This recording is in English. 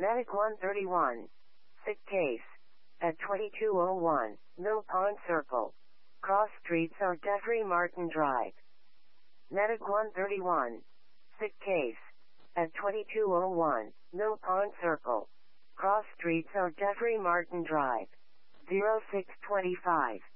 Medic 131. Sick case. At 2201, Mill Pond Circle. Cross streets are Jeffrey Martin Drive. Medic 131. Sick case. At 2201, Mill Pond Circle. Cross streets are Jeffrey Martin Drive. 0625.